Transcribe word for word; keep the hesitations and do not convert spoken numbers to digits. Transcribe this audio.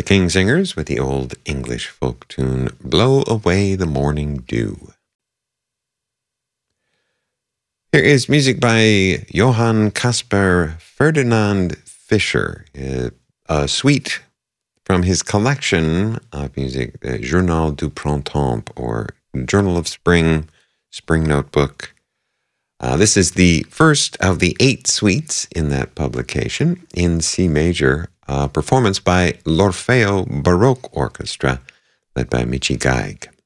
The Kingsingers with the old English folk tune, Blow Away the Morning Dew. Here is music by Johann Caspar Ferdinand Fischer, a suite from his collection of music, the Journal du Printemps, or Journal of Spring, Spring Notebook. Uh, this is the first of the eight suites in that publication in C major, uh, performance by l'Orfeo Baroque Orchestra, led by Michi Geig.